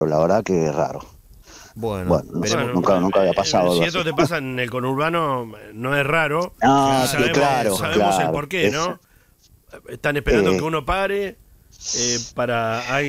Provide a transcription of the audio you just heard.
la verdad que es raro. Bueno, Bueno, no sé, veremos. nunca había pasado algo Si así. esto te pasa en el conurbano, no es raro. Ah, Y sí, claro, sabemos el claro. porqué, ¿no? Están esperando que Eh, uno pare para